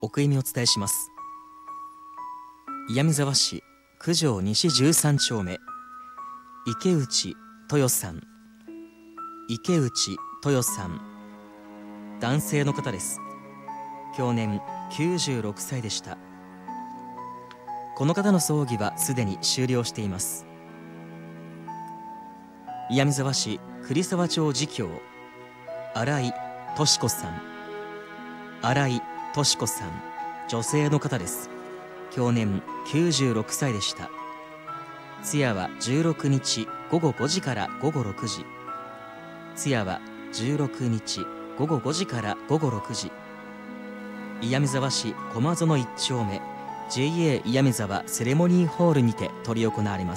奥意味をお伝えします。岩見沢市九条西13丁目池内豊さん、池内豊さん、男性の方です。享年96歳でした。この方の葬儀はすでに終了しています。岩見沢市栗沢町自供新井敏子さん、新井敏子さん、女性の方です。享年96歳でした。通夜は16日午後5時から午後6時。通夜は16日午後5時から午後6時。岩見沢市駒園1丁目 JA 岩見沢セレモニーホールにて執り行われます。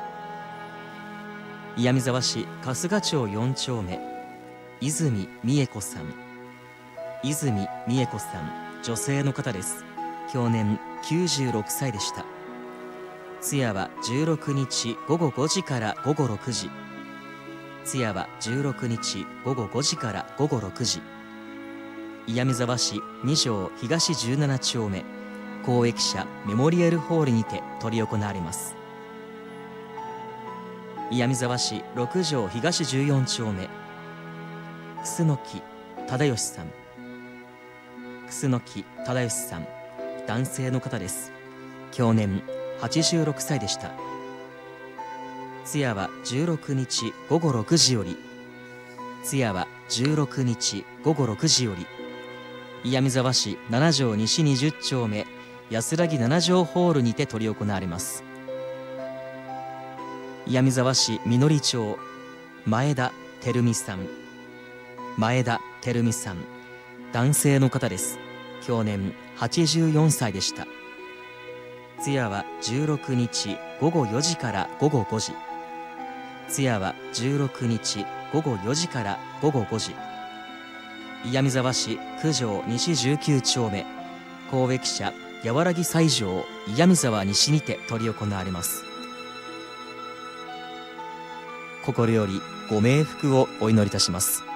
岩見沢市春日町4丁目泉美恵子さん、泉美恵子さん、女性の方です。享年96歳でした。通夜は16日午後5時から午後6時。通夜は16日午後5時から午後6時。岩見沢市2条東17丁目公益社メモリアルホールにて執り行われます。岩見沢市6条東14丁目楠木忠義さん、楠木忠義さん、男性の方です。享年86歳でした。通夜は16日午後6時より。通夜は16日午後6時より岩見沢市7条西20丁目安らぎ7条ホールにて執り行われます。岩見沢市みのり町前田照美さん、前田照美さん、男性の方です。享年84歳でした。通夜は16日午後4時から午後5時。通夜は16日午後4時から午後5時。岩見沢市九条西19丁目公益社やわらぎ斎場岩見沢西にて執り行われます。心よりご冥福をお祈りいたします。